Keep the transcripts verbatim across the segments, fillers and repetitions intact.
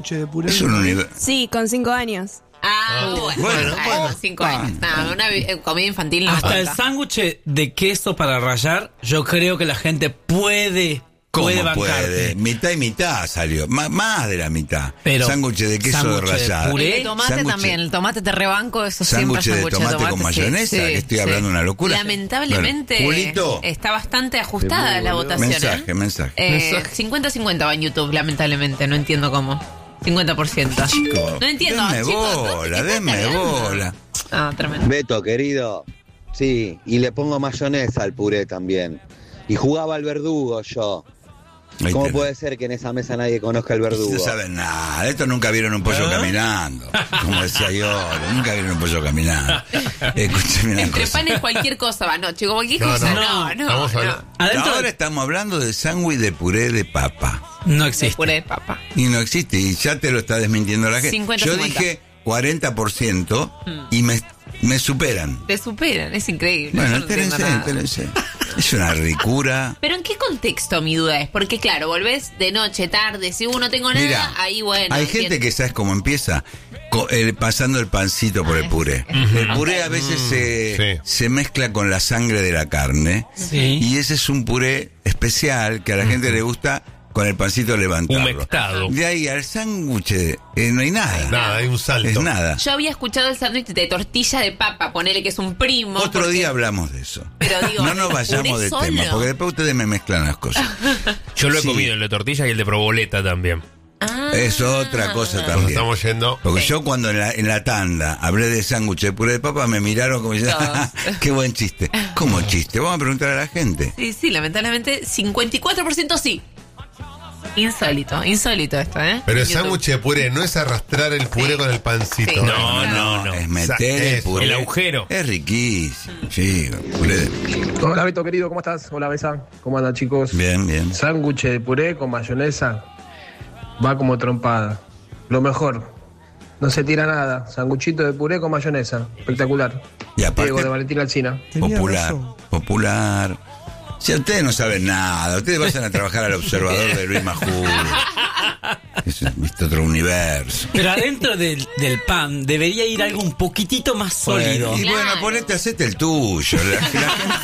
de puré. Es un universo. Sí, con cinco años. Ah, bueno, bueno, bueno, bueno. bueno, cinco Ah. años. No, una vi- eh, comida infantil no Hasta el cuenta. sándwich de queso para rallar, yo creo que la gente puede, ¿Cómo puede puede? bancarte. Mitad y mitad salió. Má- más de la mitad. Pero sándwich de queso de sándwich de rallada. puré. El de tomate sándwich- también, el tomate te rebanco, eso siempre Sándwich de sándwich tomate con mayonesa, que estoy hablando una locura. Lamentablemente Bueno, Julito. está bastante ajustada la votación. Mensaje, ¿eh? mensaje. Eh, cincuenta cincuenta va en YouTube, lamentablemente, no entiendo cómo. cincuenta por ciento. Chico, No entiendo, denme chicos, ¿dónde- bola, qué están denme hablando? bola. Ah, tremendo. Beto, querido, sí, y le pongo mayonesa al puré también. Y jugaba al verdugo yo. Ahí ¿Cómo tenés. puede ser que en esa mesa nadie conozca el No verdugo? saben nada. Estos nunca vieron un pollo caminando. Como decía yo, nunca vieron un pollo caminando. Escúcheme una Entre cosa. panes cualquier cosa va, no, chico, cualquier No, cosa. no, No, no, estamos no. hablando- Adentro Ahora de- estamos hablando de sándwich de puré de papa. no De existe. puré de papa. Y no existe. Y ya te lo está desmintiendo la gente. cincuenta, Yo cincuenta. dije cuarenta por ciento y me, me superan. Te superan, es increíble. Bueno, yo no entiendo entérense, nada. entérense. Es una ricura. Pero ¿en qué contexto mi duda es? Porque claro, volvés de noche, tarde, si uno no tengo nada, Mira, ahí bueno. hay entiendo. gente que sabes cómo empieza, Co- el- pasando el pancito por Ah, el puré. es- El puré a veces se, sí. se mezcla con la sangre de la carne. Sí. Y ese es un puré especial que a la gente le gusta con el pancito levantarlo. Humectado. De ahí al sándwich eh, no hay nada. Nada, hay un salto. Es nada. Yo había escuchado el sándwich de tortilla de papa, ponele que es un primo. Otro porque- día hablamos de eso. Pero digo, no nos ¿puré vayamos de solo? tema, porque después ustedes me mezclan las cosas. Yo lo he Sí. comido, el de tortilla y el de proboleta también. Ah. Es otra cosa Nos también. estamos yendo. Porque Sí. yo cuando en la, en la tanda hablé de sándwich de puré de papa, me miraron como diciendo, Todos. qué buen chiste. ¿Cómo chiste? Vamos a preguntar a la gente. Sí, sí, lamentablemente cincuenta y cuatro por ciento sí. Insólito, insólito esto, ¿eh? Pero el YouTube. sándwich de puré no es arrastrar el puré Sí. con el pancito. Sí. ¿eh? No, no, no. Es meter O sea, el eso. puré. El agujero. Es riquísimo. Sí, puré de- Hola Beto querido, ¿cómo estás? Hola Besa, ¿cómo andan chicos? Bien, bien. Sándwich de puré con mayonesa va como trompada. Lo mejor, no se tira nada. Sanguchito de puré con mayonesa, espectacular. Y aparte- Diego de Valentín Alsina. Tenía Popular. razón. Popular. Si ustedes no saben nada, ustedes vayan a trabajar al observador de Luis Majul. Es viste, otro universo. Pero adentro del, del pan debería ir algo un poquitito más sólido. Bueno, y bueno, Claro. ponete, hacete el tuyo. La- la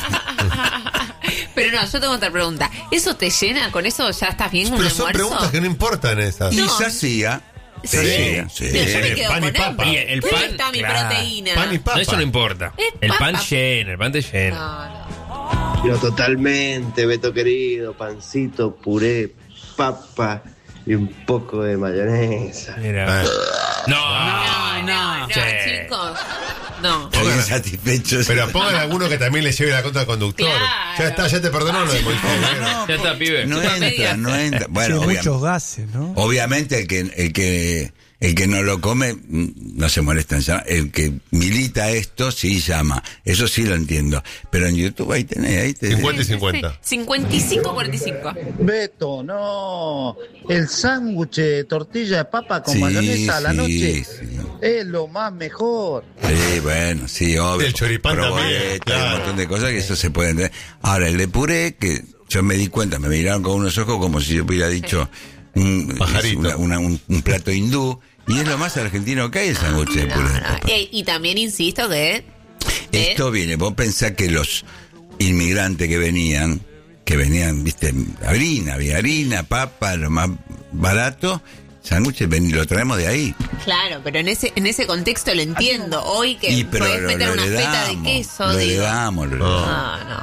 gente- Pero no, yo tengo otra pregunta. ¿Eso te llena? ¿Con eso ya estás bien un Pero son almuerzo? preguntas que no importan esas. Y No. se hacía. Sí. Se hacía, sí. Pero yo me Sí, quedo pan y con papa. hambre. Y el ¿Dónde pan, está mi claro. proteína? Pan y papa. No, eso no importa. Es El pan papa. llena, el pan te llena. No, no. Yo totalmente, Beto querido, pancito, puré, papa y un poco de mayonesa. Mira. Ah. No, No, no, no, Che. chicos. No. Estoy insatisfecho. Pero pongan alguno que también le lleve la contra al conductor. Claro. Ya está, ya te perdonó lo de modificar. No, Ya está, pibe. no Chupa entra, media. no entra. Bueno, Tiene obvia- muchos gases, ¿no? obviamente el que, el que el que no lo come mm, no se molesta en llamar. El que milita esto sí llama. Eso sí lo entiendo. Pero en YouTube ahí tenés, ahí te cincuenta y cincuenta. Sí, cincuenta y cinco cuarenta y cinco. Beto, no. El sándwich de tortilla de papa con Sí, mayonesa a la sí, noche sí. es lo más mejor. Sí, bueno, sí, obvio. El choripán Proboleta, también, hay claro. un montón de cosas que eso se puede entender. Ahora, el de puré, que yo me di cuenta, me miraron con unos ojos como si yo hubiera dicho un, Pajarito. una- una- un, un plato hindú, y es lo más argentino que hay el sándwich de puré de papa. Eh, y también insisto que ¿eh? Esto viene, vos pensás que los inmigrantes que venían, que venían, viste, harina, había harina, papa, lo más barato, sándwiches, ven- lo traemos de ahí. Claro, pero en ese en ese contexto lo entiendo. Hoy que Y pero podés lo, meter lo una feta de heredamos, queso, lo digo. heredamos, lo No. heredamos. No, no.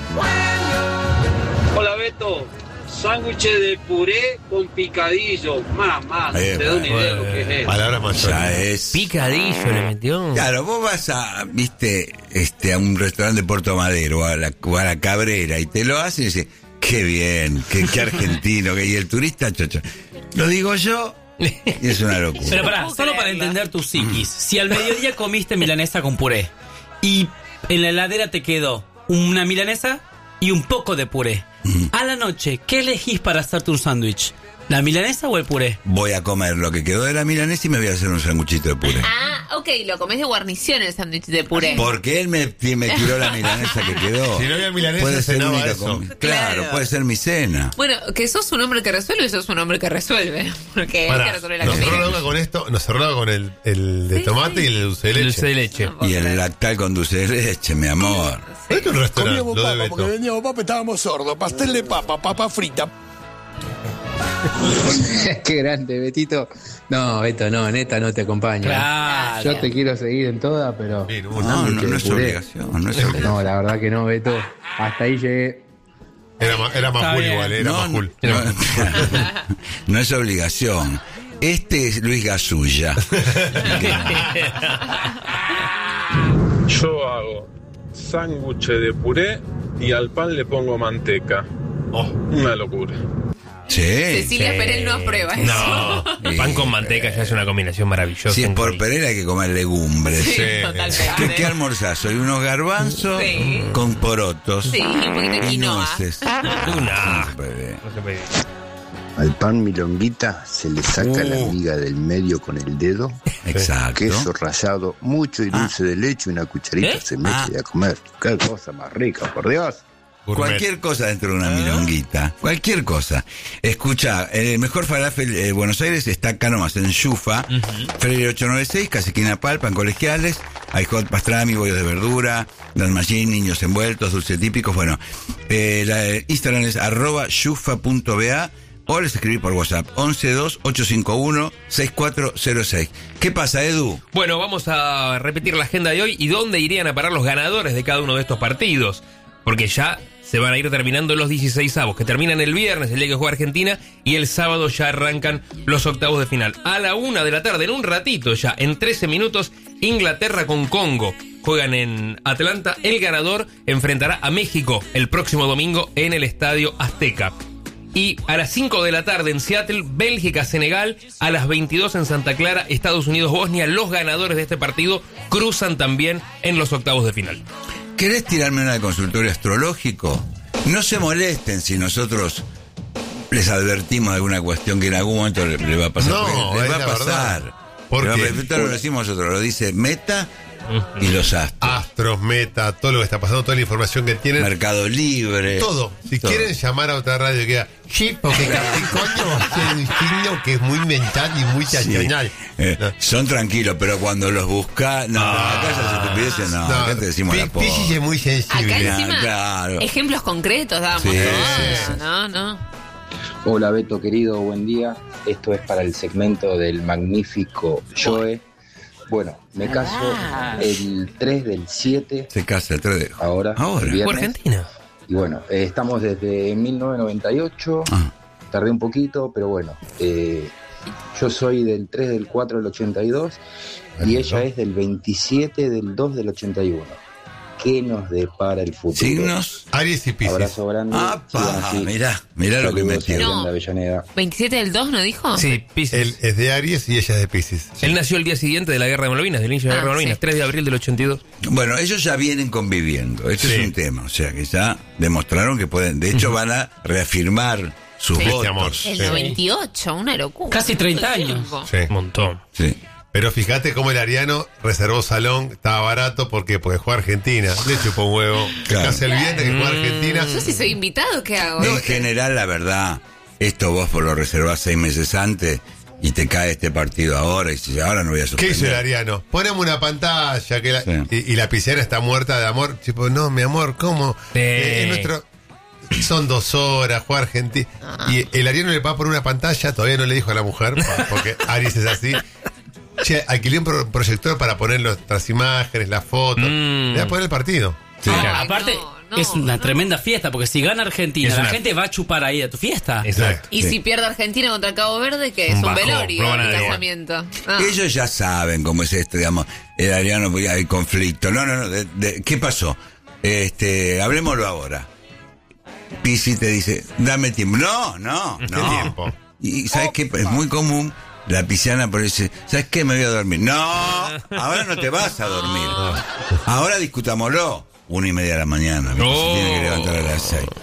Hola Beto, sándwich de puré con picadillo, más, más, no Eh, te da una idea de lo bueno. que es. Palabras mayores. Ya es. Picadillo le metió. Claro, vos vas a, viste, este, a un restaurante de Puerto Madero, a la, o a la Cabrera, y te lo hacen y dices, qué bien, qué, qué argentino, que, y el turista, chocho. Lo digo yo, y es una locura. Pero pará, puedo solo para creerlo. entender tu psiquis. Si al mediodía comiste milanesa con puré y en la heladera te quedó una milanesa y un poco de puré, a la noche, ¿qué elegís para hacerte un sándwich? ¿La milanesa o el puré? Voy a comer lo que quedó de la milanesa y me voy a hacer un sanguchito de puré. Ah, ok, lo comés de guarnición el sándwich de puré. Porque él me, me tiró la milanesa que quedó. Si no había milanesa, puede ser cenaba única eso. com- Claro. Claro, puede ser mi cena. Bueno, que sos un hombre que resuelve, sos un hombre que resuelve. Porque hay Pará, que resolver la nos cerró la comida. boca con esto, nos cerró la boca con el, el de Sí, tomate sí. y el de dulce de El leche. dulce de leche. Y el lactal con dulce de leche, mi amor. ¿Por qué un restaurante? Comíamos Lo de papa Beto. porque vendíamos papa, estábamos sordos. Pastel de papa, papa frita. Qué grande, Betito. No, Beto, no, neta, no te acompaño. Claro. Yo te quiero seguir en toda, pero. Mira, No, un- no, sándwich no de es puré. obligación, no es obligación. No, la verdad que no, Beto. Hasta ahí llegué. Era, ma- era Está Majul bien. igual, era No, Majul. no, no es obligación. Este es Luis Gasulla. Yo hago sándwich de puré y al pan le pongo manteca. Oh. Una locura. Sí. Cecilia Sí. Perel no aprueba eso. No, pan con manteca ya es una combinación maravillosa. Si es por increíble. Pereira hay que comer legumbres. Sí, Sí. totalmente. ¿Qué, qué almorzás? Soy unos garbanzos Sí. con porotos. Sí, un poquito de y quinoa. nueces. Una. No se puede. No se puede. Al pan milonguita se le saca la Uh. miga del medio con el dedo, Exacto. queso rallado, mucho y dulce de leche y una cucharita ¿Eh? se mete Ah. a comer. Qué cosa más rica, por Dios. Gourmet. Cualquier cosa dentro de una milonguita. Cualquier cosa. Escucha, el mejor falafel de Buenos Aires está acá nomás, en Yufa. Freire ocho noventa y seis, casi esquina Palpa, en Colegiales. Hay hot pastrami, bollos de verdura, dalmallín, niños envueltos, dulces típicos. Bueno, eh, la, el Instagram es arroba yufa.ba o les escribí por WhatsApp once dos ocho cinco uno seis cuatro cero seis. ¿Qué pasa, Edu? Bueno, vamos a repetir la agenda de hoy y dónde irían a parar los ganadores de cada uno de estos partidos. Porque ya se van a ir terminando los dieciseisavos, que terminan el viernes, el día que juega Argentina, y el sábado ya arrancan los octavos de final. A la una de la tarde, en un ratito ya, en trece minutos, Inglaterra con Congo. Juegan en Atlanta. El ganador enfrentará a México el próximo domingo en el Estadio Azteca. Y a las cinco de la tarde en Seattle, Bélgica-Senegal. A las veintidós en Santa Clara, Estados Unidos-Bosnia. Los ganadores de este partido cruzan también en los octavos de final. ¿Querés tirarme una de consultorio astrológico? No se molesten si nosotros les advertimos de alguna cuestión que en algún momento le, le va a pasar. No, les es va a la pasar. verdad. ¿Por Le va a qué? pasar. Esto no lo decimos nosotros, lo dice Meta y los astros. Astros, Meta, todo lo que está pasando, toda la información que tienen. Mercado Libre. Todo. Si Todo. quieren llamar a otra radio que diga, sí, porque Capricornio es un signo que es muy mental y muy Sí. chachañal. Eh, No. Son tranquilos, pero cuando los busca, no, acá ya se estupideces, no, acá te decimos Pi- la posta. Piscis es muy sensible. Acá Ah, encima, claro. ejemplos concretos damos. Sí, ¿no? sí, sí. no, no. Hola, Beto, querido, buen día. Esto es para el segmento del magnífico Joe. Bueno, me caso el tres del siete, Se casa el tres de ahora, Ahora. el ¿Fue viernes. Argentina? Y bueno, eh, estamos desde mil novecientos noventa y ocho, Ah. tardé un poquito, pero bueno, eh, yo soy del tres del cuatro del ochenta y dos y ella es del veintisiete del dos del ochenta y uno. ¿Qué nos depara el futuro? Signos. Aries y Piscis. Abrazo grande. sigan ¡Apa! así. Mirá, mirá lo que Saludos, metió. Adrián No. de Avellaneda. ¿veintisiete del dos no dijo? Sí, Piscis. Él es de Aries y ella es de Piscis. Él nació el día siguiente de la Guerra de Malvinas, del inicio de la Ah, Guerra de Malvinas, sí. tres de abril del ochenta y dos. Bueno, ellos ya vienen conviviendo. Este Sí. es un tema. O sea, que ya demostraron que pueden. De hecho, van a reafirmar sus Sí. votos. Este amor. El Sí. noventa y ocho, una locura. Casi treinta Todo el años. tiempo. Sí. Un montón. Sí. Pero fíjate cómo el Ariano reservó salón, estaba barato porque porque juega Argentina. Le chupó un huevo. Claro. Casi el viernes que juega Argentina. Yo si soy invitado, ¿qué hago? En general, la verdad, esto vos por lo reservás seis meses antes y te cae este partido ahora y dices, ahora no voy a ¿Qué suspender. hizo el Ariano? Ponemos una pantalla que la- Sí. y, y la piscina está muerta de amor. Tipo, no, mi amor, ¿cómo? Sí. Eh, es nuestro. Son dos horas, juega Argentina. Y el Ariano le va por una pantalla, todavía no le dijo a la mujer, porque Aries es así. Che, alquilé un pro- proyector para poner nuestras imágenes, las fotos. Mm. Le va a poner el partido. Sí. Ay, Aparte, no, no. es una tremenda fiesta, porque si gana Argentina, Es la una- gente va a chupar ahí a tu fiesta. Exacto. Y Sí. si pierde Argentina contra Cabo Verde, que es Un un bajón, velorio, no van a un dar igual. casamiento. Ah. Ellos ya saben cómo es esto, digamos. El Ariano, porque hay conflicto. No, no, no. de- de- ¿Qué pasó? Este, hablemoslo ahora. Pisi te dice, dame tiempo. No, no, ¿Qué no. tiempo? Y ¿sabes qué? Es muy común. La pisciana por dice, ¿sabes qué? Me voy a dormir. No, ahora no te vas a dormir. Ahora discutámoslo. Una y media de la mañana. ¿viste? No. Se tiene que levantar a las seis.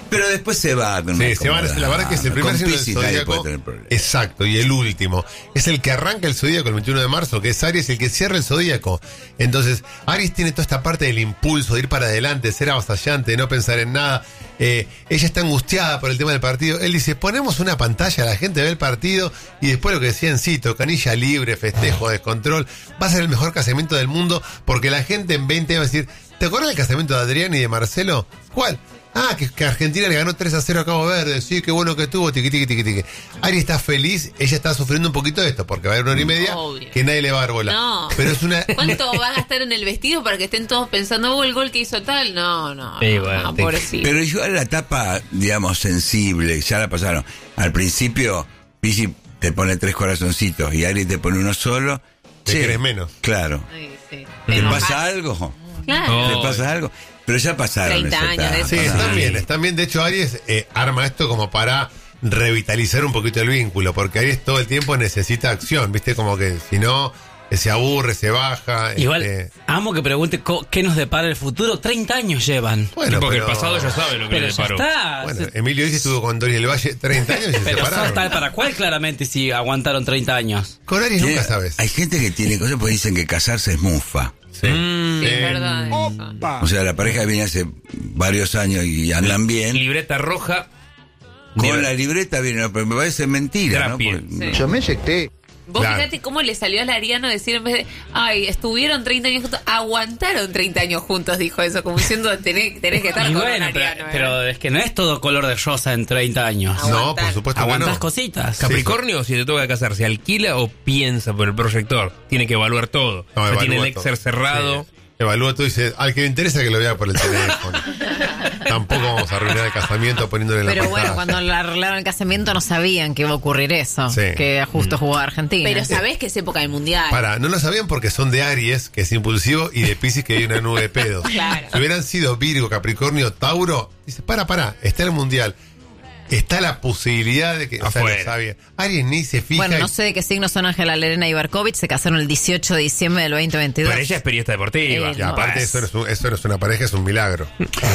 Pero después se va con Sí, una se van, acomodada. la verdad que es el primer Con signo del Piscis nadie zodíaco. puede tener problemas. Exacto, y el último. Es el que arranca el zodíaco el veintiuno de marzo, que es Aries, el que cierra el zodíaco. Entonces, Aries tiene toda esta parte del impulso, de ir para adelante, de ser avasallante, de no pensar en nada. Eh, ella está angustiada por el tema del partido. Él dice, ponemos una pantalla, la gente ve el partido y después lo que decían Cito, canilla libre, festejo, descontrol. Va a ser el mejor casamiento del mundo porque la gente en veinte años va a decir, ¿te acuerdas del casamiento de Adrián y de Marcelo? ¿Cuál? Ah, que, que Argentina le ganó tres a cero a Cabo Verde. Sí, qué bueno que estuvo. Tiqui, tiqui, tiqui, tiqui. Ari está feliz. Ella está sufriendo un poquito de esto porque va a haber una hora y media Obvio. que nadie le va a dar bola. No. Pero es una. ¿Cuánto va a gastar en el vestido para que estén todos pensando, oh, el gol que hizo tal? No, no. Sí, no, bueno, no, te- pobrecito. Pero igual la etapa, digamos, sensible, ya la pasaron. Al principio, Piscis te pone tres corazoncitos y Aries te pone uno solo. Te Che, querés menos. Claro. Sí, sí. ¿Te Pero- pasa algo? Claro. ¿Te pasa algo? Pero ya pasaron treinta esa años de etapa. Sí, están bien, están bien. De hecho, Aries eh, arma esto como para revitalizar un poquito el vínculo, porque Aries todo el tiempo necesita acción, ¿viste? Como que si no, eh, se aburre, se baja. Igual, este, amo que pregunte co- qué nos depara el futuro. treinta años llevan. Bueno, porque pero- el pasado ya sabe lo que Pero le ya deparó. está. Bueno, Emilio Dizzi estuvo con Doris del Valle treinta años y se Pero separaron. sos tal para cuál claramente si aguantaron treinta años. Con Aries Tiene- nunca sabes. Hay gente que tiene cosas porque dicen que casarse es mufa. Sí. Mm, Sí, es Eh, verdad. O sea, la pareja viene hace varios años y andan bien. Libreta roja. Con Libra- la libreta viene, pero me parece mentira, ¿no? Drapier. Porque- Sí. Yo me inyecté. Vos Claro. fíjate cómo le salió al Ariano decir en vez de, ay, estuvieron treinta años juntos, aguantaron treinta años juntos, dijo eso, como diciendo, tenés, tenés que estar Y con bueno, un pero, Ariano. ¿eh? pero es que no es todo color de rosa en treinta años. No, Aguantar. por supuesto que Aguantás no. cositas. Capricornio, si te toca casar, ¿se alquila o piensa por el proyector? Tiene que evaluar todo. No, O sea, evalúa tiene el todo. Excel cerrado. Sí. Evalúa todo y dice, al que le interesa que lo vea por el teléfono. Tampoco vamos a arruinar el casamiento poniéndole en la Pero bueno, pantalla. cuando le arreglaron el casamiento no sabían que iba a ocurrir eso. Sí. Que justo jugaba Argentina. Pero sabés que es época del mundial. Para, no lo sabían porque son de Aries, que es impulsivo, y de Piscis, que hay una nube de pedos. Claro. Si hubieran sido Virgo, Capricornio, Tauro, dice, para, para, está el mundial. Está la posibilidad de que... O sea, Afuera. lo sabía. Aries ni se fija. Bueno, y- no sé de qué signo son Ángela Lerena y Barkovich. Se casaron el dieciocho de diciembre del veinte veintidós. Pero ella es periodista deportiva. Eh, Y aparte, eso no, es un- eso no es una pareja, es un milagro.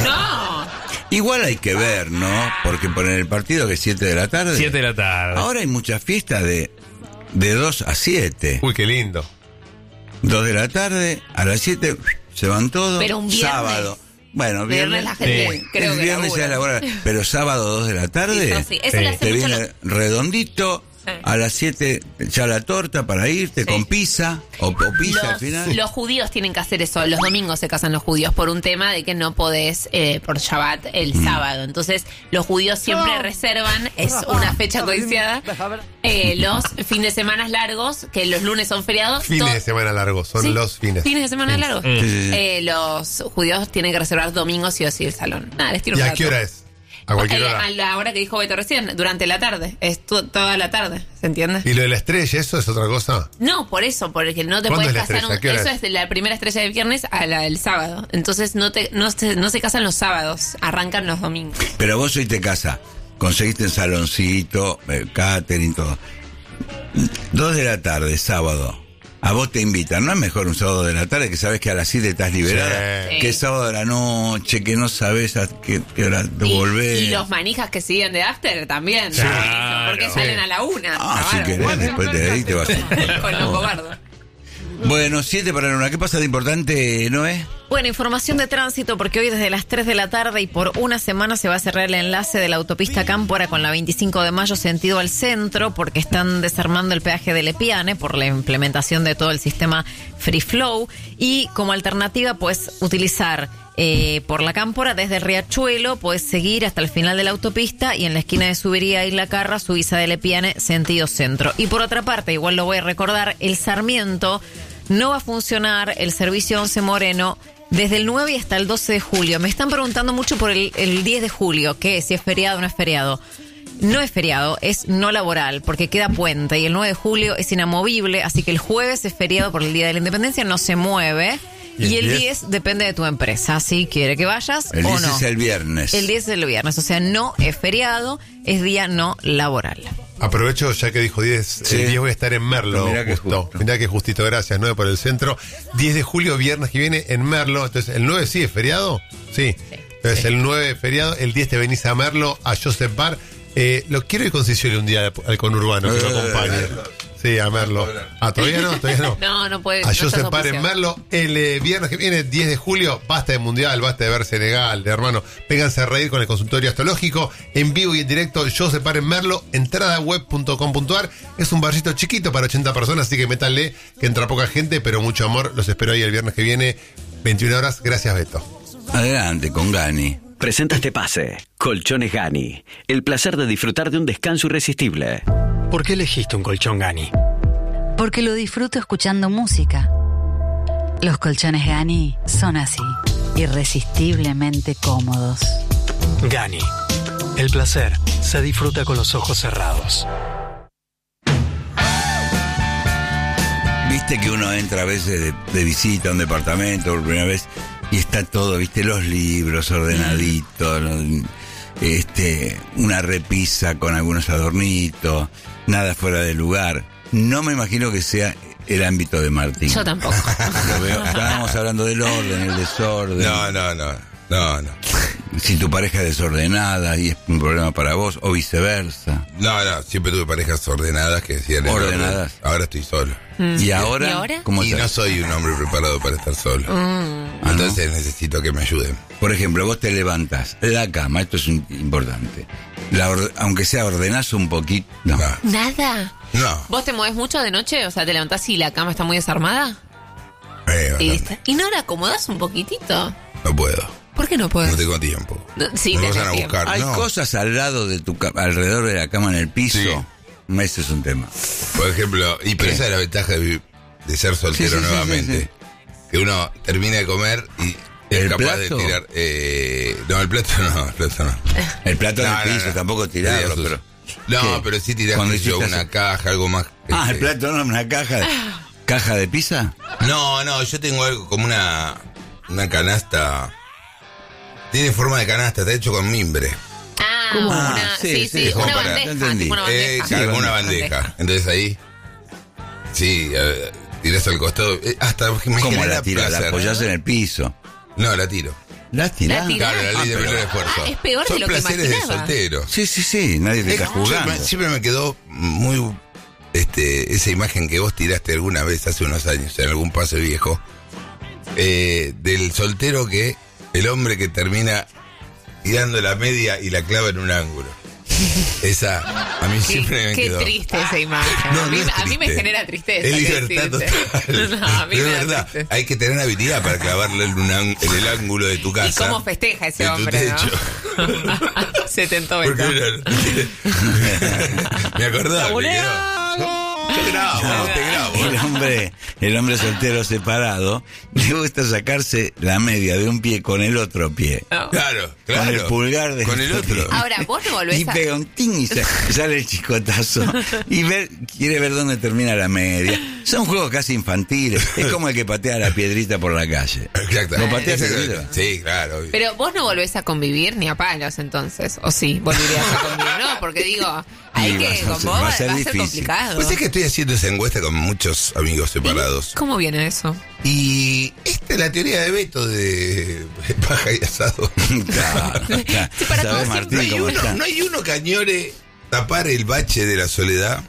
No. Igual hay que ver, ¿no? Porque poner el partido que es siete de la tarde. siete de la tarde. Ahora hay muchas fiestas de, de dos a siete. Uy, qué lindo. dos de la tarde, a las siete se van todos. Pero un viernes. Sábado. Bueno, Viernes viernes. la gente Sí. creo el que viernes labura. es laboral. Pero sábado dos de la tarde. Eso sí, eso le hace Te mucho viene redondito. Sí. A las siete ya la torta para irte con pizza o, o pizza al Los, final. los judíos tienen que hacer eso. Los domingos se casan los judíos por un tema de que no podés eh, por Shabbat el Mm. sábado. Entonces, los judíos siempre reservan, es una fecha codiciada, eh, los fines de semana largos, que los lunes son feriados. Fines to- de semana largos, son Sí, los fines. Fines de semana largos. Sí, sí, sí. Eh, los judíos tienen que reservar domingos sí o sí el salón. Nada, les tiro ¿Y un a qué dato. hora es? A cualquier Eh, hora. A la hora que dijo Beto recién, durante la tarde. Es to- toda la tarde, ¿se entiende? ¿Y lo de la estrella, eso es otra cosa? No, por eso, porque no te ¿Cuándo puedes es la casar. estrella? un- ¿Qué hora eso es? es de la primera estrella del viernes a la del sábado. Entonces no te no se, no se casan los sábados, arrancan los domingos. Pero vos hoy te casas. Conseguiste el saloncito, el catering, todo. Dos de la tarde, sábado. A vos te invitan, ¿no es mejor un sábado de la tarde que sabes que a las siete estás liberada? Sí. Que sábado de la noche, que no sabes a qué, qué hora te Y, volvés. y los manijas que siguen de after también. Claro. Porque Sí. salen a la una. Ah, si Está querés, bárbaro. después de ahí te vas a... Con los cobardos. Bueno, siete para la una. ¿Qué pasa de importante, Noé? Bueno, información de tránsito porque hoy desde las tres de la tarde y por una semana se va a cerrar el enlace de la autopista Cámpora con la veinticinco de mayo sentido al centro porque están desarmando el peaje de Lepiane por la implementación de todo el sistema Free Flow y como alternativa pues utilizar eh, por la Cámpora desde el Riachuelo puedes seguir hasta el final de la autopista y en la esquina de Subiría y La Carra, Suiza de Lepiane, sentido centro. Y por otra parte, igual lo voy a recordar, el Sarmiento no va a funcionar el servicio once Moreno desde el nueve y hasta el doce de julio. Me están preguntando mucho por el, el diez de julio, que si es feriado o no es feriado. No es feriado, es no laboral, porque queda puente y el nueve de julio es inamovible, así que el jueves es feriado por el Día de la Independencia, no se mueve. ¿Y el Y el diez? diez depende de tu empresa, si quiere que vayas El o diez no. es el viernes. El diez es el viernes, o sea, no es feriado, es día no laboral. Aprovecho, ya que dijo diez, Sí. el diez voy a estar en Merlo. Mirá que justo. justo. Mirá que justito, gracias, nueve por el centro. diez de julio, viernes que viene en Merlo. Entonces, ¿el nueve sí es feriado? Sí. Entonces, Sí. el nueve feriado, el diez te venís a Merlo, a Joseph Bar. Eh, lo quiero ir con Cicioli un día al conurbano, que lo acompañe. Sí, a Merlo. Ah, todavía no, todavía no. No, no puede. A no estás Joseph Bar en auspiciado. Merlo, el eh, viernes que viene, diez de julio, basta de Mundial, basta de ver Senegal, de hermano. Vénganse a reír con el consultorio astrológico, en vivo y en directo, Joseph Bar en Merlo, entrada web punto com punto a r. Es un barcito chiquito para ochenta personas, así que métanle, que entra poca gente, pero mucho amor. Los espero ahí el viernes que viene, veintiuna horas. Gracias, Beto. Adelante, con Gani. Presenta este pase. Colchones Gani. El placer de disfrutar de un descanso irresistible. ¿Por qué elegiste un colchón Gani? Porque lo disfruto escuchando música. Los colchones Gani son así, irresistiblemente cómodos. Gani. El placer se disfruta con los ojos cerrados. Viste que uno entra a veces de, de visita a un departamento por primera vez y está todo, viste, los libros ordenaditos, ¿no? este, una repisa con algunos adornitos, nada fuera de lugar. No me imagino que sea el ámbito de Martín. Yo tampoco. Lo veo. Estábamos hablando del orden, el desorden. No, no, no, no, no. Si tu pareja es desordenada y es un problema para vos, o viceversa. No, no, siempre tuve parejas ordenadas que decían el Ordenadas. orden. Ahora estoy solo. Mm. ¿Y ahora? ¿Y ahora? ¿Cómo Y estás? no soy un hombre preparado para estar solo. Mm. Entonces necesito que me ayuden. Por ejemplo, vos te levantas, la cama, esto es un- importante. La or- aunque sea ordenás un poquito. No. Nada. No. ¿Vos te mueves mucho de noche? O sea, ¿te levantás y la cama está muy desarmada? Eh, ¿Y, bastante. está- ¿Y no la acomodás un poquitito? No puedo. ¿Por qué no puedes? No tengo tiempo. No, sí, me tenés vas a tiempo. buscar. Hay no. cosas al lado de tu ca- alrededor de la cama en el piso. Sí. Ese es un tema. Por ejemplo, y pero esa es la ventaja de, vi- de ser soltero Sí, sí, sí, nuevamente. sí, Que uno termina de comer y es ¿El capaz plato? de tirar. Eh, no, el plato no, el plato no. El plato en No, el no, piso, no. tampoco tirarlo, Sí, pero. No, ¿Qué? pero sí tirás Cuando qué sé yo, hiciste una hace- caja, algo más. Ah, este. el plato no, una caja. de- ¿Caja de pizza? No, no, yo tengo algo como una, una canasta. Tiene forma de canasta, está hecho con mimbre. Ah, ¿Cómo? una, Ah, sí, sí, sí, sí, como una para- bandeja, entendí. tipo una Eh, bandeja. claro, una Bandeja. bandeja. Entonces ahí. Sí, eh, tirás al costado. eh, hasta me ¿Cómo genera la tiras? La placer. apoyás en el piso. No, la tiro. ¿La tirás? ¿La tirás? Claro, la ley de Ah, pero- menor esfuerzo. Ah, es peor de Son lo que placeres de imaginaba. soltero. Sí, sí, sí, nadie te Es- está yo jugando. me- siempre me quedó muy este esa imagen que vos tiraste alguna vez hace unos años en algún pase viejo eh, del soltero que el hombre que termina tirando la media y la clava en un ángulo. Esa a mí Qué, siempre me qué quedó. triste esa imagen. No, a, mí, no es a mí me triste. genera tristeza. Es ¿qué libertad decirte? total. No, a mí Pero me es da verdad, tristeza. hay que tener habilidad para clavarle en, un ang- en el ángulo de tu casa. ¿Y cómo festeja ese de tu hombre, techo. no? Se tentó, Porque ¿verdad? era- me acordaba, me quedó. Te grabo, te grabo. El hombre, el hombre soltero separado le gusta sacarse la media de un pie con el otro pie. No. Claro, claro. Con el pulgar de Con el otro. Ahora, vos no volvés Y a... pega un ting y sa- sale el chicotazo. Y ver, quiere ver dónde termina la media. Son juegos casi infantiles. Es como el que patea la piedrita por la calle. Exacto. ¿Lo pateas Exacto. seguido? Sí, claro. obvio. Pero vos no volvés a convivir ni a palos entonces. O sí, volverías a convivir. No, porque digo, hay Y que, va a con ser- vos va va a a ser ser, difícil. complicado. Pues es que estoy haciendo esa encuesta con muchos amigos separados. ¿Cómo viene eso? Y esta es la teoría de Beto de paja y asado. Claro, claro. Sí, para ¿Sabés, todos Martín, ¿No hay, cómo uno, está? no hay uno que añore tapar el bache de la soledad?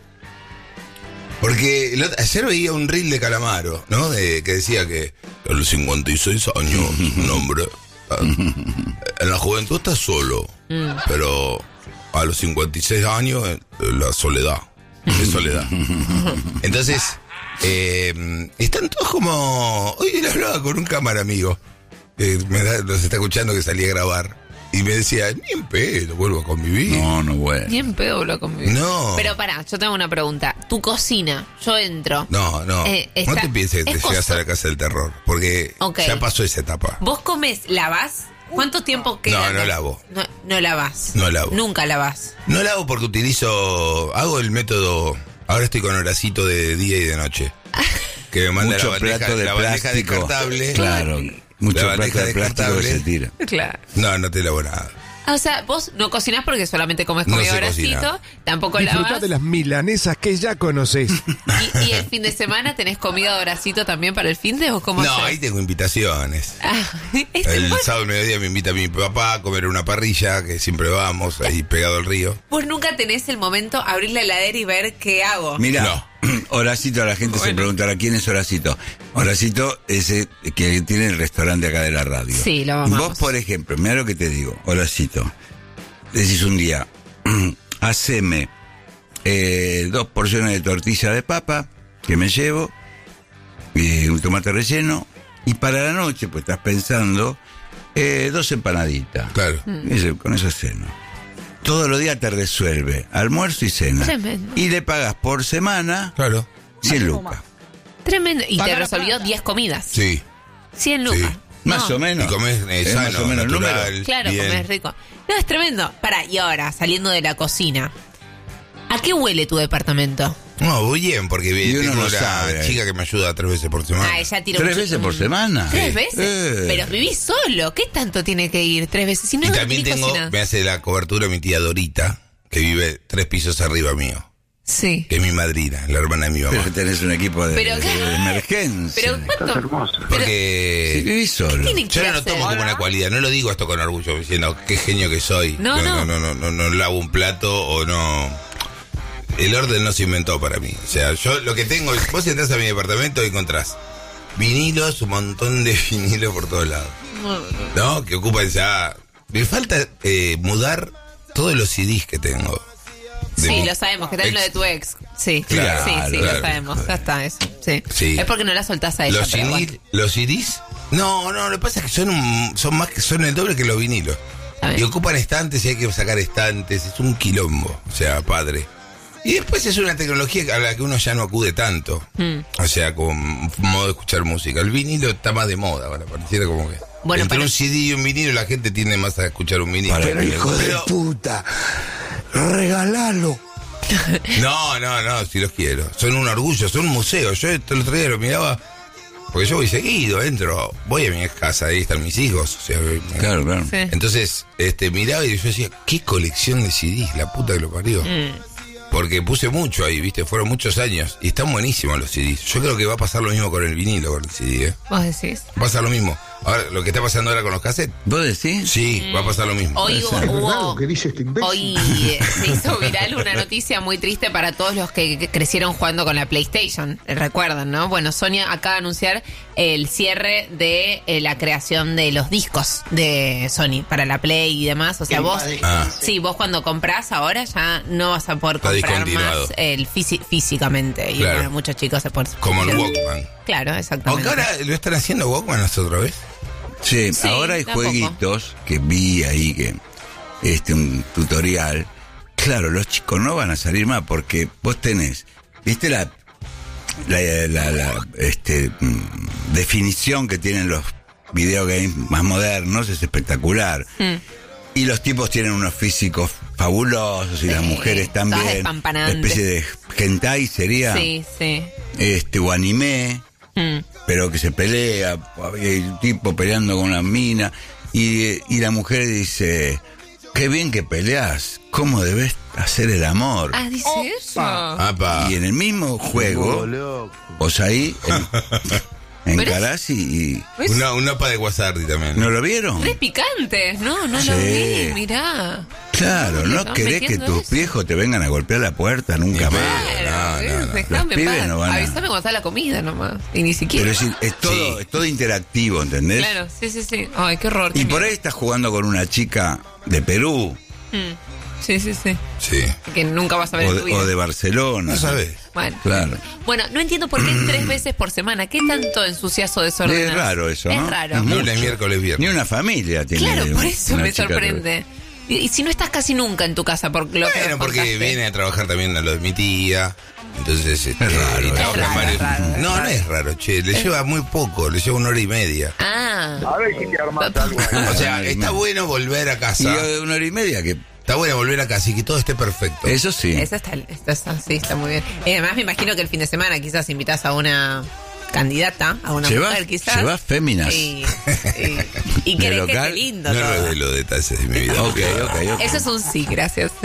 Porque el otro- ayer veía un reel de Calamaro, ¿no? De, que decía que a los cincuenta y seis años un hombre ah, en la juventud está solo, Mm. pero a los cincuenta y seis años eh, la soledad, es soledad. Entonces, eh, están todos como... Hoy le hablaba con un cámara amigo, que me da- nos está escuchando, que salí a grabar, y me decía, ni en pedo, vuelvo a convivir. No, no bueno. Ni en pedo lo conmigo. No. Pero pará, yo tengo una pregunta. Tu cocina, yo entro. No, no. Eh, no está- te pienses que es te llegas costo- a la casa del terror, porque Ok. ya pasó esa etapa. ¿Vos comes, lavás? ¿Cuánto tiempo queda? No, no lavo. No, no lavás. No lavo. Nunca lavás. No la hago porque utilizo, hago el método, ahora estoy con Horacito de día y de noche. Que me manda Mucho la bandeja, plato de la bandeja plástico. descartable. Claro, mucho La plato bandeja de plástico que descartable. se tira. Claro. No, no te lavo nada. Ah, o sea, vos no cocinás porque solamente comes No comida sé horacito, cocinar. tampoco Disfruta lavas. de las milanesas que ya conoces. Y, y el fin de semana tenés comida de horacito también para el fin de o cómo No, hacés? ahí tengo invitaciones. Ah, este El vos, sábado al mediodía me invita mi papá a comer una parrilla, que siempre vamos, ahí pegado al río. vos nunca tenés el momento abrir la heladera y ver qué hago. Mira, No. Horacito, la gente se Bueno. preguntará quién es Horacito. Horacito es el que tiene el restaurante acá de la radio. Sí, lo amamos. Vos, por ejemplo, mira lo que te digo, Horacito. Decís un día, haceme eh, dos porciones de tortilla de papa que me llevo, y un tomate relleno, y para la noche, pues estás pensando, eh, dos empanaditas. Claro. Y ese- con eso ceno. Todos los días te resuelve almuerzo y cena. Tremendo. Y le pagas por semana Claro. cien lucas. Tremendo. Y te resolvió diez comidas. Sí. cien lucas. Sí. Más No. o menos. Y comés eh, Es sano, más o menos el natural, número. Claro, bien. comés rico. No, es tremendo. Pará, y ahora, saliendo de la cocina, ¿a qué huele tu departamento? No, voy bien, porque Y uno tengo no una sabe. chica que me ayuda tres veces por semana. Ah, ella tira ¿Tres mucho- veces por semana? ¿Tres Sí. veces? Eh. Pero vivís solo. ¿Qué tanto tiene que ir tres veces? Si no Y es también ni tengo, cocina. me hace la cobertura mi tía Dorita, que vive tres pisos arriba mío, Sí. que es mi madrina, la hermana de mi mamá. Pero que tenés un equipo de, Pero- de- de emergencia. Pero ¿cuánto? Si Porque vivís solo. tienen que yo no lo hacer? tomo como una cualidad, no lo digo esto con orgullo, diciendo qué genio que soy. No, no. no, no, no, no, no lavo un plato o no. El orden no se inventó para mí. O sea, yo lo que tengo, vos entras a mi departamento y encontrás vinilos, un montón de vinilos por todos lados. ¿No? Que ocupan ya. Me falta eh, mudar todos los C Ds que tengo. De Sí, mi lo sabemos, que también lo ex- de tu ex. Sí, Claro, sí, sí, claro. lo sabemos. Ya está eso. Sí. Sí. Es porque no la soltás a ella. Los, pero vinil- bueno. los C Ds. No, no, lo que pasa es que son, un- son más que son el doble que los vinilos. bien. Y ocupan estantes y hay que sacar estantes. Es un quilombo. O sea, padre. Y después es una tecnología a la que uno ya no acude tanto. Mm. O sea, como un modo de escuchar música. El vinilo está más de moda ahora, pareciera como que. Bueno, entre pero- un C D y un vinilo la gente tiende más a escuchar un vinilo. Pero, hijo de puta, regalalo. No, no, no, si los quiero. Son un orgullo, son un museo. Yo el otro día lo miraba, porque yo voy seguido, entro, voy a mi casa, ahí están mis hijos. O sea, me- Claro, claro. Sí. Entonces, este, miraba y yo decía, qué colección de C Ds, la puta que lo parió. Mm. Porque puse mucho ahí, viste, fueron muchos años. Y están buenísimos los C Ds. Yo creo que va a pasar lo mismo con el vinilo, con el C D, ¿eh? Vos decís. Va a pasar lo mismo. Ahora, lo que está pasando ahora con los cassettes. ¿Vos decís? Sí, va a pasar lo mismo. Hoy Puede ser. hubo, ¿Qué dice este imbécil? hoy eh, se hizo viral una noticia muy triste para todos los que que crecieron jugando con la PlayStation. Eh, Recuerdan, ¿no? Bueno, Sony acaba de anunciar el cierre de eh, la creación de los discos de Sony para la Play y demás. O sea, vos, Ah. sí, vos cuando comprás ahora ya no vas a poder Está comprar discontinuado. más el físi- físicamente. Y Claro. bueno, muchos chicos se ponen. Como el Walkman. Claro, exactamente. Aunque ahora lo están haciendo Walkman otra vez. Sí, Sí, ahora hay de a poco. jueguitos que vi ahí, que este un tutorial. Claro, los chicos no van a salir más porque vos tenés, viste la la, la, la, este mm, definición que tienen los videogames más modernos, es espectacular. Mm. Y los tipos tienen unos físicos fabulosos y las Sí, mujeres todas también. Una espampanantes. especie de hentai sería, Sí, sí. este o anime. Mm. Pero que se pelea, el tipo peleando con la mina, y, y la mujer dice, qué bien que peleas, ¿cómo debes hacer el amor? Ah, dice eso. Apa. Y en el mismo juego, vos ahí en, encarás y, y- Una, una pa de Guasardi también. ¿No lo vieron? Re picante. No, no Sí. lo vi. Mirá. Claro, Le no están querés que metiendo tus eso. viejos te vengan a golpear la puerta nunca Ni más. pedo, no, no, no. Déjame Los pibes paz. no van a- Avísame cuando está la comida nomás. Y ni siquiera. Pero es, decir, es todo, Sí. es todo interactivo, ¿entendés? Claro, sí, sí, sí. Ay, qué horror. Y qué por miedo. ahí estás jugando con una chica de Perú Mm. Sí, sí, sí. Sí. Que nunca vas a ver o en de, tu vida. o de Barcelona. No sabes. Bueno. Claro. Bueno, no entiendo por qué tres veces por semana. ¿Qué tanto ensucias o desordenas? Es raro eso, Es ¿no? raro. Es mucho. Lunes, miércoles, Ni viernes. una familia tiene. Claro, por eso una me chica sorprende. Y, y si no estás casi nunca en tu casa por lo que Bueno, nos porque contaste. viene a trabajar también a lo de mi tía. Entonces, este, Es raro, y es trabaja raro, varios- es raro, es No, no raro. es raro, che. Le lleva muy poco, le lleva una hora y media. Ah. A ver si te armas algo. O sea, está bueno volver a Y casa. de una hora y media que. Está bueno volver a casa y que todo esté perfecto. Eso sí. Eso está, esto está, sí, está muy bien. Y además me imagino que el fin de semana quizás invitas a una candidata a una ¿Llevas, mujer, quizás. ¿Llevas féminas? Y, y, y querés que esté lindo No todo. revelo detalles de mi vida. Ok, ok, ok. Eso es un sí, gracias. Sí.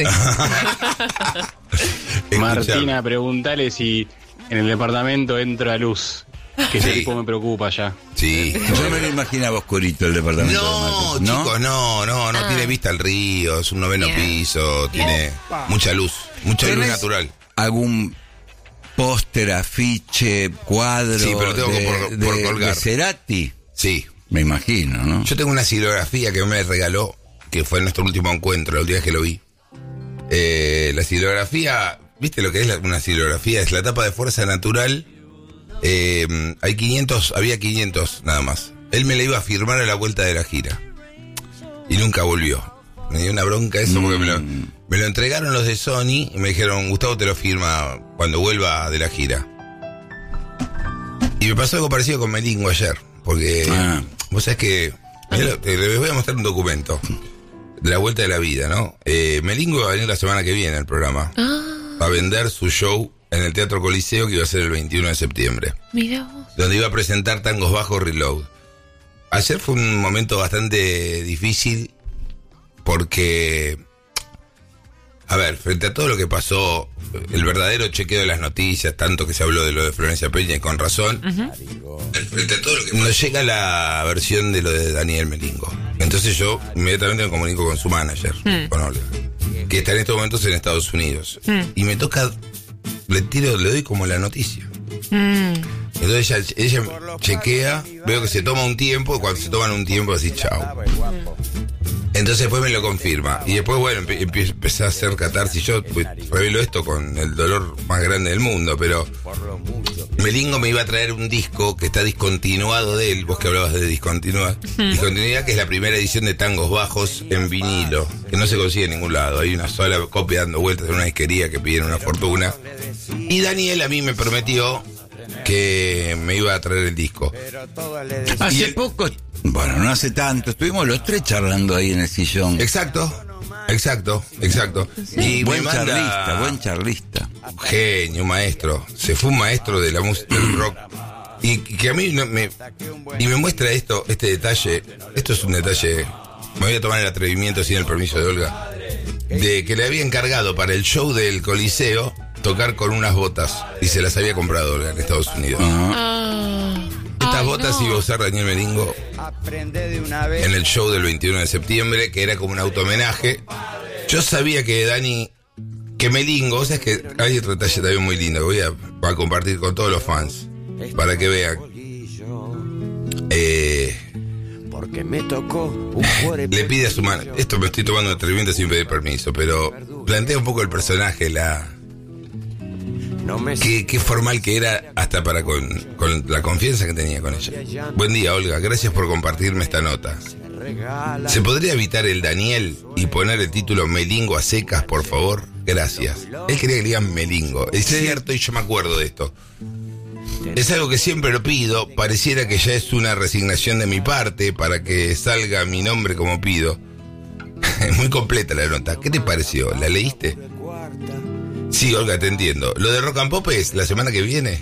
Martina, preguntale si en el departamento entra luz. Que ese Sí. tipo me preocupa ya. Sí. Yo me lo imaginaba oscurito el departamento. No, de Marcos, ¿no? chicos, no, no, no Ah. tiene vista al río, es un noveno Bien. piso, tiene mucha luz, mucha luz ¿Tenés natural. ¿Algún póster, afiche, cuadro Sí, pero tengo de, que por- de- por colgar. de Cerati? Sí. Me imagino, ¿no? Yo tengo una silografía que me regaló, que fue nuestro último encuentro, la última vez que lo vi. Eh, la silografía, ¿viste lo que es la- una silografía? Es la tapa de Fuerza Natural. Eh, hay quinientos, había quinientos nada más. Él me la iba a firmar a la vuelta de la gira. Y nunca volvió. Me dio una bronca eso porque me lo, me lo entregaron los de Sony y me dijeron, Gustavo te lo firma cuando vuelva de la gira. Y me pasó algo parecido con Melingo ayer. Porque Ah. vos sabés que... mirá, te- les voy a mostrar un documento de la vuelta de la vida, ¿no? Eh, Melingo va a venir la semana que viene al programa. Va a vender su show en el Teatro Coliseo, que iba a ser el veintiuno de septiembre. Mira vos. Donde iba a presentar Tangos Bajos Reload. Ayer fue un momento bastante difícil porque, a ver, frente a todo lo que pasó, el verdadero chequeo de las noticias, tanto que se habló de lo de Florencia Peña y con razón, frente a todo lo que nos llega la versión de lo de Daniel Melingo. Entonces yo inmediatamente me comunico con su manager, Mm. con Olga, que está en estos momentos en Estados Unidos. Mm. Y me toca, le tiro, le doy como la noticia. Mm. Entonces ella, ella chequea, veo que se toma un tiempo, cuando se toman un tiempo así, chao. Entonces después me lo confirma. Y después, bueno, empe- empie- empecé a hacer catarsis. Yo pues, revelo esto con el dolor más grande del mundo, pero Melingo me iba a traer un disco que está discontinuado de él, vos que hablabas de discontinuidad. Discontinuidad, que es la primera edición de Tangos Bajos en vinilo, que no se consigue en ningún lado. Hay una sola copia dando vueltas en una disquería que piden una fortuna. Y Daniel a mí me prometió que me iba a traer el disco. Hace poco, bueno, no hace tanto, estuvimos los tres charlando ahí en el sillón. Exacto, exacto, exacto. Y buen me manda- charlista, buen charlista. Genio, maestro. Se fue un maestro de la música del rock. Y, y que a mí no me. Y me muestra esto, este detalle. Esto es un detalle. Me voy a tomar el atrevimiento sin el permiso de Olga. De que le había encargado para el show del Coliseo tocar con unas botas. Y se las había comprado Olga en Estados Unidos. Estas botas iba a usar Daniel Melingo en el show del veintiuno de septiembre, que era como un auto-homenaje. Yo sabía que Dani, que Melingo, o sea, es que hay otro detalle también muy lindo que voy a, voy a compartir con todos los fans, para que vean. Eh, Porque me tocó le pide a su mano, esto me estoy tomando un atrevimiento sin pedir permiso, pero plantea un poco el personaje, la... Qué, qué formal que era hasta para con, con la confianza que tenía con ella. Buen día, Olga, gracias por compartirme esta nota. ¿Se podría evitar el Daniel y poner el título Melingo a secas, por favor? Gracias. Él quería que le digan Melingo. Es cierto y yo me acuerdo de esto. Es algo que siempre lo pido. Pareciera que ya es una resignación de mi parte para que salga mi nombre como pido. Es muy completa la nota. ¿Qué te pareció? ¿La leíste? Sí, Olga, te entiendo. Lo de Rock and Pop es la semana que viene.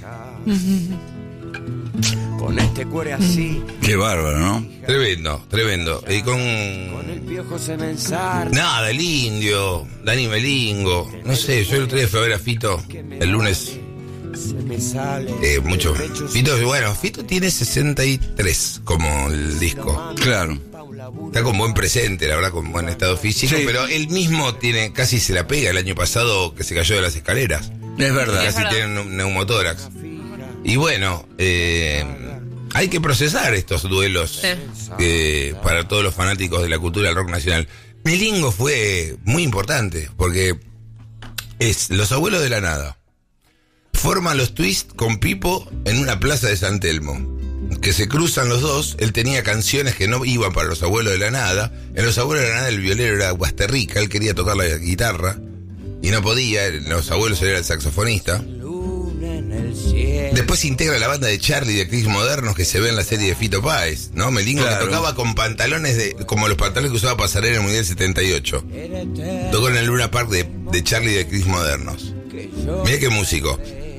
Con este cuore así. Qué bárbaro, ¿no? Tremendo, tremendo. Y con... Con el viejo se me ensarta. Nada, el indio, Dani Melingo. No sé, yo el otro día fui a ver a Fito el lunes. Se me sale. Eh, mucho. Fito, bueno, Fito tiene sesenta y tres como el disco. Claro. Está con buen presente, la verdad, con buen estado físico, Sí. pero él mismo tiene, casi se la pega el año pasado que se cayó de las escaleras. Es verdad. Casi Es verdad. tiene un neumotórax. Y bueno, eh, hay que procesar estos duelos eh, para todos los fanáticos de la cultura del rock nacional. Melingo fue muy importante, porque es Los Abuelos de la Nada. Forman los Twists con Pipo en una plaza de San Telmo. Que se cruzan los dos, él tenía canciones que no iban para Los Abuelos de la Nada. En Los Abuelos de la Nada el violero era Guasterrica, él quería tocar la guitarra y no podía, en Los Abuelos él era el saxofonista. Después se integra la banda de Charlie de Cris Modernos que se ve en la serie de Fito Páez, ¿no? Melingo Claro. que tocaba con pantalones de, como los pantalones que usaba Pasarela en el Mundial setenta y ocho. Tocó en el Luna Park de, de Charlie de Cris Modernos. Mirá qué músico.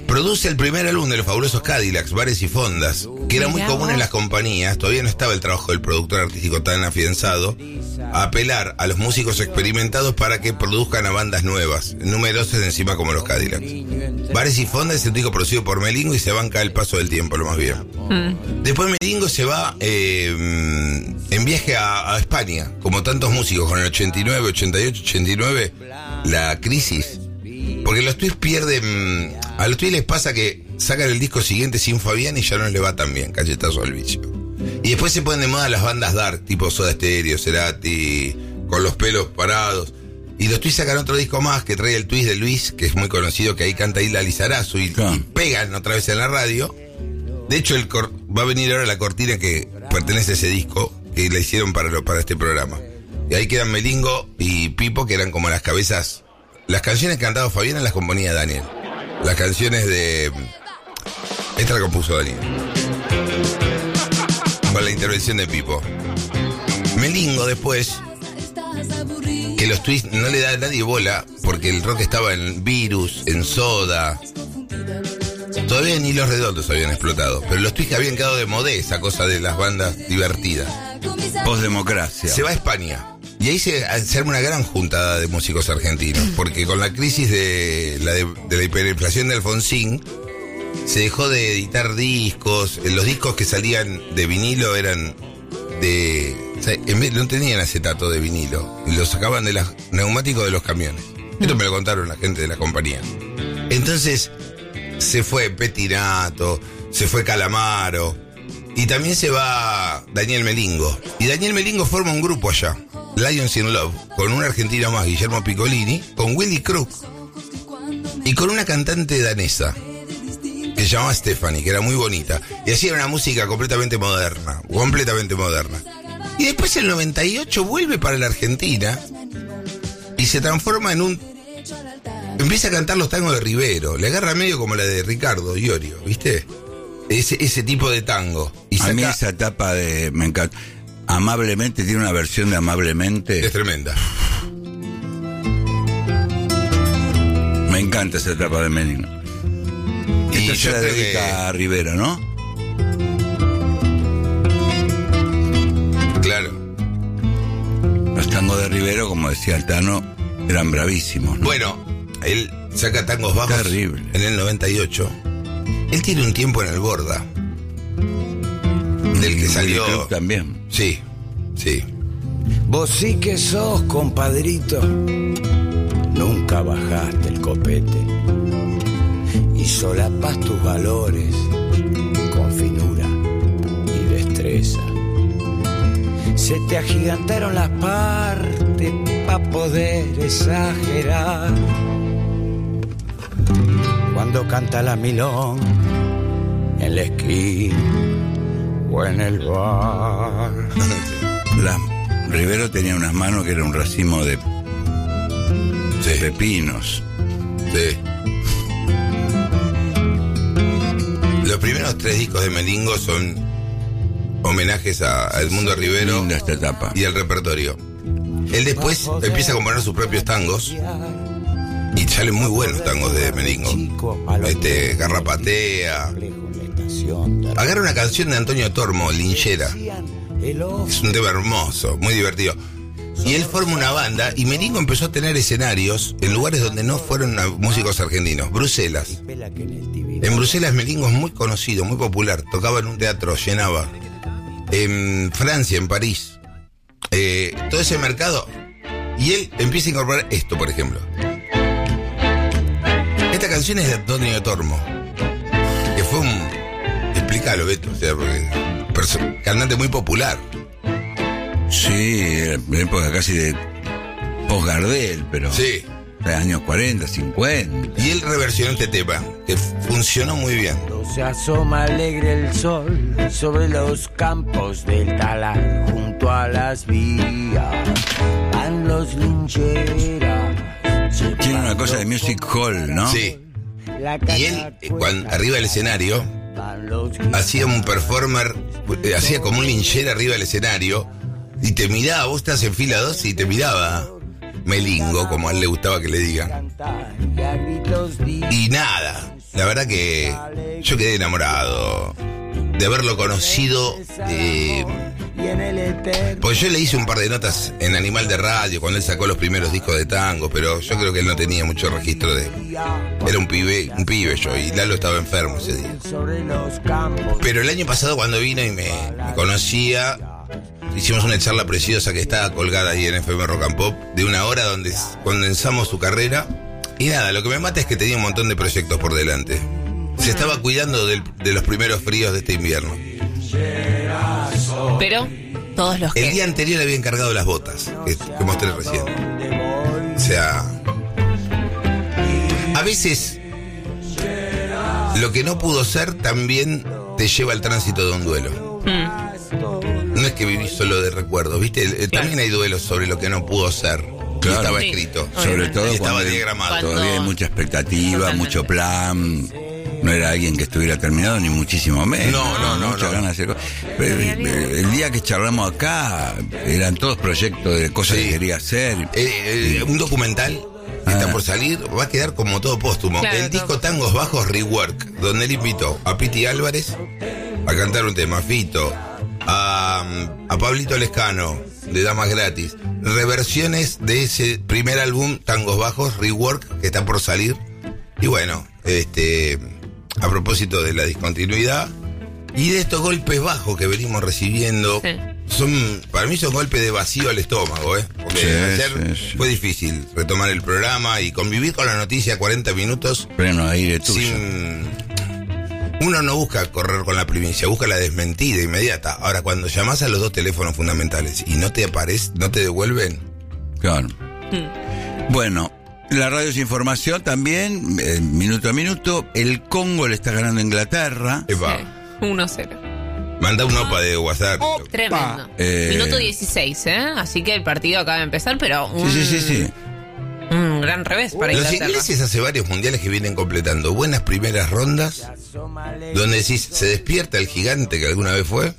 Produce el primer álbum de los fabulosos Cadillacs, Bares y Fondas, que era muy Mirá común en vos. las compañías. Todavía no estaba el trabajo del productor artístico tan afianzado, a apelar a los músicos experimentados para que produzcan a bandas nuevas, numerosas encima como los Cadillacs. Bares y Fondas es un disco producido por Melingo y se banca el paso del tiempo, lo más bien. Mm. Después Melingo se va eh, en viaje a, a España, como tantos músicos, con el ochenta y nueve, ochenta y ocho, ochenta y nueve, la crisis. Porque los Twists pierden... A los Twists les pasa que sacan el disco siguiente sin Fabián y ya no les va tan bien, cachetazo al bicho. Y después se ponen de moda las bandas dark, tipo Soda Stereo, Cerati, con los pelos parados. Y los Twists sacan otro disco más que trae el twist de Luis, que es muy conocido, que ahí canta Hilda Lizarazu y, y pegan otra vez en la radio. De hecho, el cor- va a venir ahora la cortina que pertenece a ese disco, que la hicieron para, lo- para este programa. Y ahí quedan Melingo y Pipo, que eran como las cabezas. Las canciones que cantaba Fabián las componía Daniel. Las canciones de... Esta la compuso Daniel. Con la intervención de Pipo. Melingo después, que los Twists no le da a nadie bola, porque el rock estaba en Virus, en Soda. Todavía ni Los Redondos habían explotado, pero los Twists habían quedado de modé, esa cosa de las bandas divertidas. Postdemocracia. Se va a España. Y ahí se, se arma una gran juntada de músicos argentinos, porque con la crisis de la, de, de la hiperinflación de Alfonsín, se dejó de editar discos. Los discos que salían de vinilo eran de... O sea, en vez, no tenían acetato de vinilo, y los sacaban de los neumáticos de los camiones. Esto me lo contaron la gente de la compañía. Entonces, se fue Petinato, se fue Calamaro, y también se va Daniel Melingo. Y Daniel Melingo forma un grupo allá, Lions in Love, con un argentino más, Guillermo Piccolini, con Willy Crook y con una cantante danesa que se llamaba Stephanie, que era muy bonita. Y hacía una música completamente moderna, completamente moderna. Y después en el noventa y ocho vuelve para la Argentina y se transforma en un... Empieza a cantar los tangos de Rivero, le agarra medio como la de Ricardo Iorio, ¿viste? Ese, ese tipo de tango. Y A saca... mí esa etapa de... Me encanta. Amablemente, tiene una versión de Amablemente. Es tremenda. Me encanta esa etapa de Melingo. Y Esto yo se la creo dedica que- a Rivero, ¿no? Claro. Los tangos de Rivero, como decía el Tano, eran bravísimos, ¿no? Bueno, él saca tangos bajos Terrible. en el noventa y ocho. Él tiene un tiempo en el Borda, del que Y salió... Willy Crook también. Sí, sí. Vos sí que sos, compadrito. Nunca bajaste el copete. Y solapas tus valores con finura y destreza. Se te agigantaron las partes pa' poder exagerar. Cuando canta la milón en la esquina o en el bar. La, Rivero tenía unas manos que era un racimo de Sí. pepinos. Sí. Los primeros tres discos de Melingo son homenajes a, a Edmundo Rivero Linda esta etapa. y al repertorio. Él después empieza a componer sus propios tangos y salen muy buenos tangos de Melingo. Este, Garrapatea. Agarra una canción de Antonio Tormo, Linchera. Es un tema hermoso, muy divertido. Y él forma una banda y Melingo empezó a tener escenarios en lugares donde no fueron a- músicos argentinos. Bruselas. En Bruselas Melingo es muy conocido, muy popular. Tocaba en un teatro, llenaba. En Francia, en París. Eh, todo ese mercado. Y él empieza a incorporar esto, por ejemplo. Esta canción es de Antonio Tormo, que fue un... Explícalo, Beto. O sea, porque... perso- cantante muy popular. Sí, era de época casi de post-Gardel, pero... Sí. De años cuarenta, cincuenta. Y él reversionó este tema, que funcionó muy bien. Se asoma alegre el sol sobre los campos del talar, junto a las vías van los lincheras. Tiene una cosa de music hall, ¿no? Sí. Y él, eh, cuando, arriba del escenario, hacía un performer, eh, hacía como un linchera arriba del escenario, y te miraba, vos estás en fila dos y te miraba Melingo, como a él le gustaba que le digan. Y nada, la verdad que yo quedé enamorado de haberlo conocido. Eh, pues yo le hice un par de notas en Animal de Radio cuando él sacó los primeros discos de tango, pero yo creo que él no tenía mucho registro de... Era un pibe, un pibe yo, y Lalo estaba enfermo ese día. Pero el año pasado cuando vino y me, me conocía, hicimos una charla preciosa que está colgada ahí en F M Rock and Pop, de una hora donde condensamos su carrera. Y nada, lo que me mata es que tenía un montón de proyectos por delante. Se estaba cuidando del, de los primeros fríos de este invierno. Pero todos los que... El día anterior había encargado las botas, que, que mostré recién. O sea... A veces... Lo que no pudo ser también te lleva al tránsito de un duelo. Mm. No es que vivís solo de recuerdos, ¿viste? Claro. También hay duelos sobre lo que no pudo ser. Claro. Estaba sí, escrito. Sobre todo estaba cuando diagramado. Todavía hay mucha expectativa, Totalmente. mucho plan. No era alguien que estuviera terminado, ni muchísimo menos. No, no, no. Muchas no. ganas de hacer cosas. Pero el día que charlamos acá, eran todos proyectos de cosas sí. que quería hacer. Eh, eh, un documental que está por salir, va a quedar como todo póstumo. Claro, el disco Tangos Bajos Rework, donde él invitó a Piti Álvarez a cantar un tema, Fito, a, a Pablito Lescano, de Damas Gratis, reversiones de ese primer álbum Tangos Bajos Rework que está por salir. Y bueno, este a propósito de la discontinuidad y de estos golpes bajos que venimos recibiendo, sí. son para mí son golpes de vacío al estómago, ¿eh? Porque sí, ayer sí, sí. fue difícil retomar el programa y convivir con la noticia cuarenta minutos. Pleno aire tuyo. Sin... Uno no busca correr con la primicia, busca la desmentida inmediata. Ahora, cuando llamás a los dos teléfonos fundamentales y no te aparecen, no te devuelven. Claro. Mm. Bueno, la radio es información también, eh, minuto a minuto. El Congo le está ganando a Inglaterra. Epa. Sí. uno cero. Manda un opa de WhatsApp. Oh, tremendo. Eh... Minuto dieciséis, ¿eh? Así que el partido acaba de empezar, pero un... Sí, sí, sí, sí. Un gran revés para Los Inglaterra. Los ingleses hace varios mundiales que vienen completando buenas primeras rondas, donde decís, se despierta el gigante que alguna vez fue.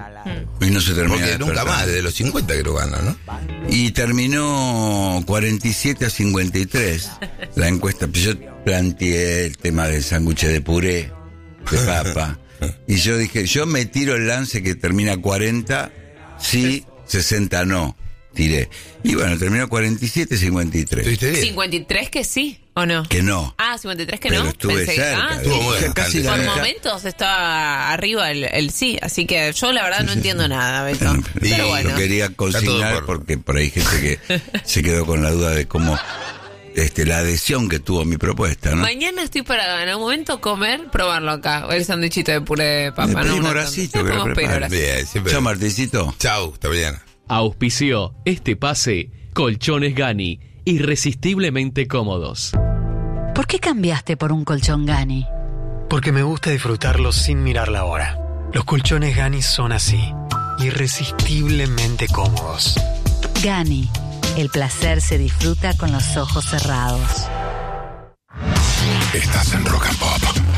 Y no se termina. Porque nunca más, desde los cincuenta que lo gana, ¿no? Y terminó cuarenta y siete a cincuenta y tres la encuesta. Yo planteé el tema del sándwich de puré de papa. Y yo dije, yo me tiro el lance que termina cuarenta, sí, sesenta no. Tiré. Y bueno, terminó cuarenta y siete a cincuenta y tres. cincuenta y tres que sí, ¿o no? Que no. Ah, cincuenta y tres que pero no. Estuve Pensé, cerca. Ah, Estuvo sí. casi Por la momentos estaba arriba el, el sí, así que yo la verdad sí, no sí, entiendo sí. nada, Beto. Bueno, pero bueno. Lo quería consignar por... porque por ahí hay gente que se quedó con la duda de cómo este la adhesión que tuvo mi propuesta, ¿no? Mañana estoy para en un momento comer, probarlo acá, el sándwichito de puré de papa. Le ¿no? Horacito, que lo prepara. Chao, Martincito. Chao, hasta mañana. Auspició este pase Colchones Gani, irresistiblemente cómodos. ¿Por qué cambiaste por un colchón Gani? Porque me gusta disfrutarlo sin mirar la hora. Los colchones Gani son así, irresistiblemente cómodos. Gani, el placer se disfruta con los ojos cerrados. Estás en Rock and Pop.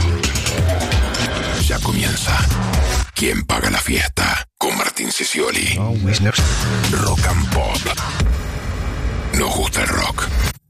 Ya comienza. ¿Quién paga la fiesta? Con Martín Sicioli. Rock and Pop. Nos gusta el rock.